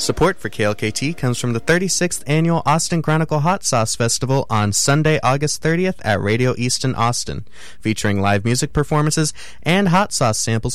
Support for KLKT comes from the 36th Annual Austin Chronicle Hot Sauce Festival on Sunday, August 30th at Radio East in Austin, featuring live music performances and hot sauce samples